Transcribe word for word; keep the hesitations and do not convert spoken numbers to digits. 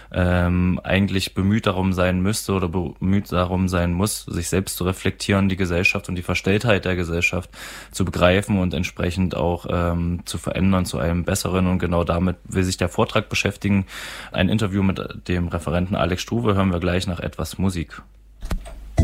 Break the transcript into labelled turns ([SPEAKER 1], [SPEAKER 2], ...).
[SPEAKER 1] ähm, eigentlich bemüht darum sein müsste oder bemüht darum sein muss, sich selbst zu reflektieren, die Gesellschaft und die Verstelltheit der Gesellschaft zu begreifen und entsprechend auch ähm, zu verändern zu einem Besseren. Und genau damit will sich der Vortrag beschäftigen. Ein Interview mit dem Referenten Alex Struve hören wir gleich nach etwas Musik.